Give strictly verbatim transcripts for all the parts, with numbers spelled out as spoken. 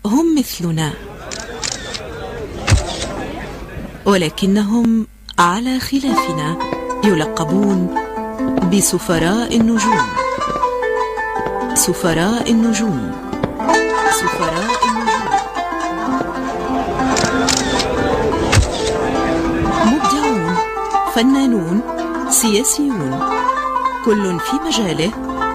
هم مثلنا، ولكنهم على خلافنا يلقبون بسفراء النجوم. سفراء النجوم، سفراء النجوم. مبدعون، فنانون، سياسيون، كل في مجاله.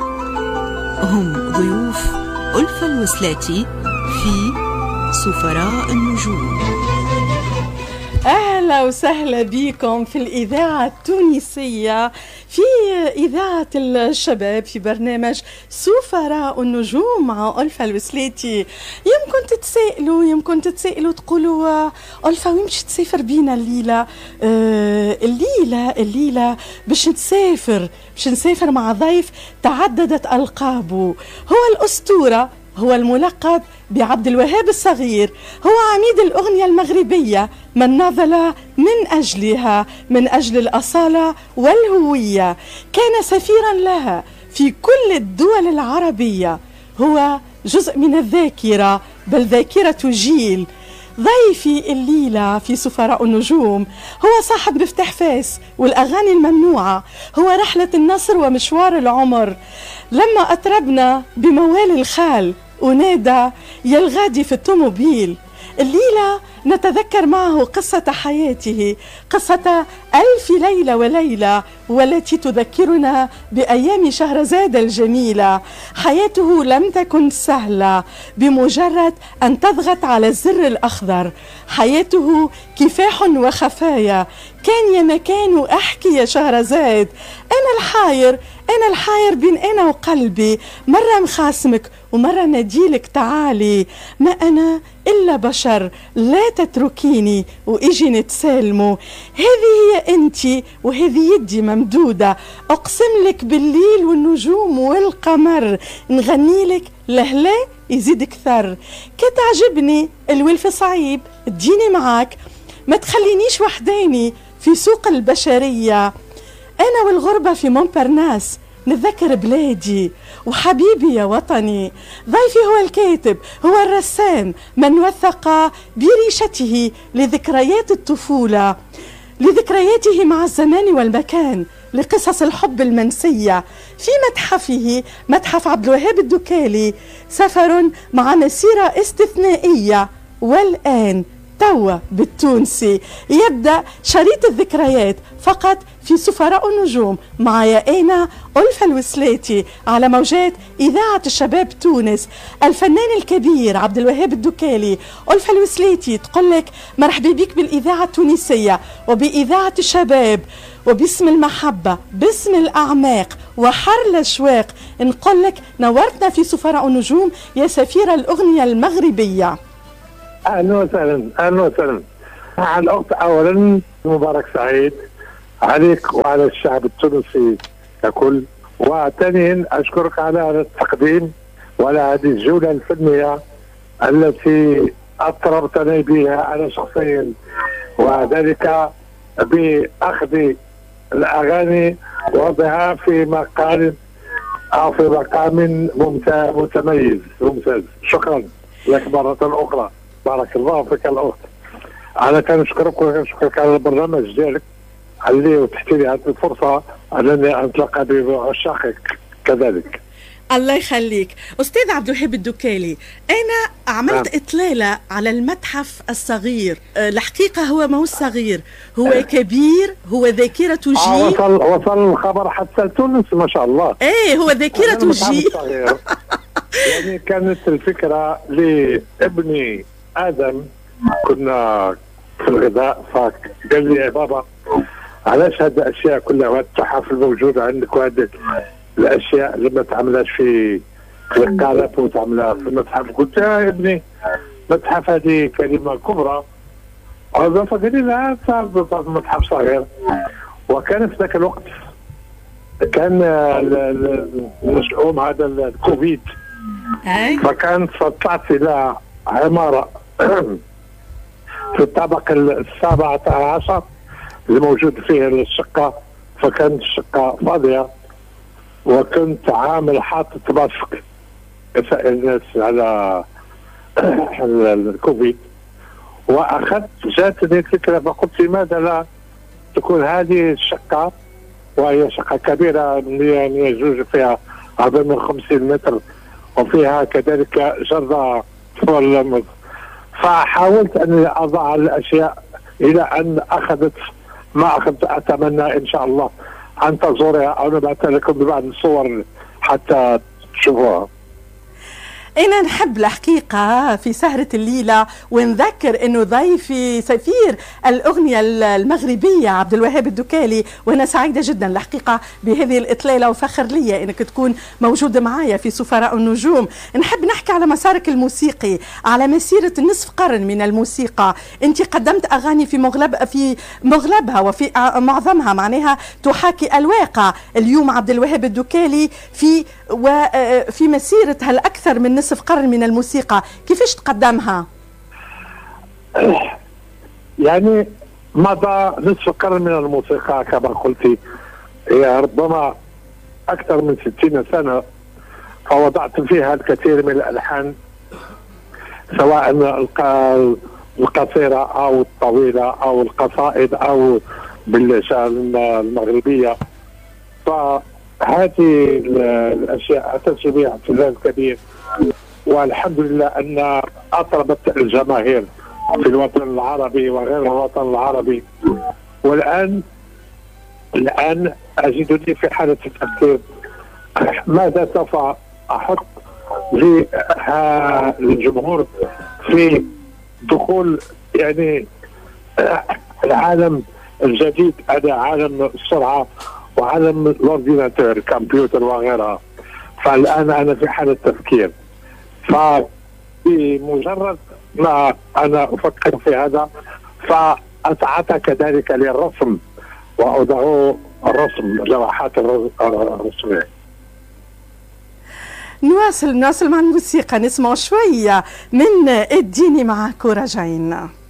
هم ضيوف ألفة الوسلاتي في سفراء النجوم. أهلا وسهلا بكم في الإذاعة التونسية، في إذاعة الشباب، في برنامج سفراء النجوم مع ألفة الوسلاتي. يمكن تتسائلوا يمكن تتسائلوا تقولوا ألفة وين باش تسافر بينا الليلة؟ آه الليلة الليلة باش نسافر باش نسافر مع ضيف تعددت ألقابه. هو الأسطورة، هو الملقب بعبد الوهاب الصغير، هو عميد الأغنية المغربية، من ناضل من أجلها، من أجل الأصالة والهوية. كان سفيرا لها في كل الدول العربية، هو جزء من الذاكرة، بل ذاكرة جيل. ضيفي الليلة في سفراء النجوم هو صاحب مفتاح فاس والأغاني الممنوعة، هو رحلة النصر ومشوار العمر. لما أطربنا بموال الخال ونادى يا الغادي في الطوموبيل. الليلة نتذكر معه قصة حياته، قصة ألف ليلة وليلة، والتي تذكرنا بأيام شهرزاد الجميلة. حياته لم تكن سهلة بمجرد أن تضغط على الزر الأخضر. حياته كفاح وخفايا. كان يا مكان أحكي يا شهرزاد، أنا الحاير أنا الحاير بين أنا وقلبي، مرة مخاسمك ومرة نديلك تعالي، ما أنا إلا بشر، لا تتركيني وإجي نتسالموا. هذه هي أنتي وهذه يدي ممدودة، أقسم لك بالليل والنجوم والقمر، نغني لك لهلا يزيد كثر. كتعجبني الولف صعيب، اديني معاك، ما تخلينيش وحداني في سوق البشرية. أنا والغربة في مونبرناس نتذكر بلادي وحبيبي يا وطني. ضيفي هو الكاتب، هو الرسام، من وثق بريشته لذكريات الطفولة، لذكرياته مع الزمان والمكان، لقصص الحب المنسية. في متحفه، متحف عبد الوهاب الدكالي، سفر مع مسيرة استثنائية. والآن توا بالتونسي يبدأ شريط الذكريات فقط في سفراء النجوم معايا أنا ألفة الوسلاتي على موجات إذاعة الشباب تونس. الفنان الكبير عبد الوهاب الدكالي. ألفة الوسلاتي تقول لك مرحبا بك بالإذاعة التونسية وبإذاعة الشباب، وباسم المحبة، باسم الأعماق وحر الأشواق، نقول لك نورتنا في سفراء النجوم يا سفير الأغنية المغربية. اهلا وسهلا اهلا وسهلا. مع الاخت اولا مبارك سعيد عليك وعلى الشعب التونسي ككل، وثانيا اشكرك على هذا التقديم وعلى هذه الجوله الفنيه التي اطربتني بها انا شخصيا، وذلك باخذ الاغاني ووضعها في مقال او في مقام ممتاز متميز ممتاز. شكرا لك مره اخرى، بارك الله فيك الاخت. انا كنشكرك وكنشكرك على البرنامج ديالك اللي وتحتي لي هذه الفرصه انني انتلقى بعشاقك كذلك. الله يخليك أستاذ عبد الوهاب الدكالي. أنا عملت نعم. إطلالة على المتحف الصغير. الحقيقة هو ما هو صغير، هو أه. كبير، هو ذاكرة جيل. آه وصل وصل الخبر حتى تونس ما شاء الله. ايه هو ذاكرة جيل. يعني كانت الفكرة لابني آدم، كنا في الغذاء فقال لي يا بابا علاش هذه الأشياء كلها وهذه التحف الموجودة عندك وهذه الأشياء اللي ما تعملهاش في القالب وتعملها في المتحف؟ قلت يا ابني المتحف هذه كلمة كبرى، فقال لي لا صار متحف صغير. وكان في ذاك الوقت كان المشؤوم هذا الكوفيد، فكان طلعت الى عماره في الطابق السابع عشر اللي موجود فيه الشقه، فكانت الشقه فاضيه، وكنت عامل حاطط باسك يسأل الناس على الكوفيد، واخذت جاتني الفكره فقلت لماذا لا تكون هذه الشقه، وهي شقه كبيره يعني يجوز فيها أربعمائة وخمسين متر وفيها كذلك جرة فول. فحاولت أن أضع الأشياء إلى أن أخذت ما أخذت. أتمنى إن شاء الله أن تزورها أو نبعث لكم ببعض الصور حتى تشوفوها. أنا نحب الحقيقة في سهرة الليلة ونذكر أنه ضيفي سفير الأغنية المغربية عبد الوهاب الدكالي، وأنا سعيدة جدا الحقيقة بهذه الإطلالة وفخر لي أنك تكون موجودة معايا في سفراء النجوم. نحب نحكي على مسارك الموسيقي، على مسيرة نصف قرن من الموسيقى. أنت قدمت أغاني في مغلب في مغلبها وفي معظمها معناها تحاكي الواقع. اليوم عبد الوهاب الدكالي في وفي مسيرة هالأكثر من نصف قرن من الموسيقى، كيفاش تقدمها؟ يعني مضى نصف قرن من الموسيقى كما قلتي، هي ربما أكثر من ستين سنة، فوضعت فيها الكثير من الألحان سواء القصيرة أو الطويلة أو القصائد أو باللهجة المغربية. فهذه الأشياء أتت بها اعتزاز كبير، والحمد لله أن أطربت الجماهير في الوطن العربي وغير الوطن العربي. والآن الآن أجدني في حالة التفكير ماذا سوف أحط للجمهور في دخول يعني العالم الجديد، هذا عالم السرعة وعالم الاورديناتور الكمبيوتر وغيرها. فالآن أنا في حالة تفكير، فبمجرد ما أنا أفكر في هذا فأتعاطى كذلك للرسم وأضع الرسم لوحات الرسمية. نواصل نواصل مع الموسيقى، نسمع شوية من اديني معاك وراجعين.